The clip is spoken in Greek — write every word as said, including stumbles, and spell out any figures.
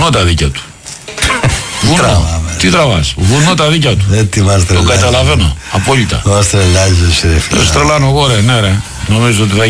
Βουνό τα δίκια του. Βουνό. Τι τραβάς. Βουνό τα δίκια του. Δεν τι μας τρελάζεις. Το καταλαβαίνω. Απόλυτα. Μας τρελάζεις ρε φίλε. Το στρελάνω εγώ ρε, ναι ρε. Νομίζω ότι θα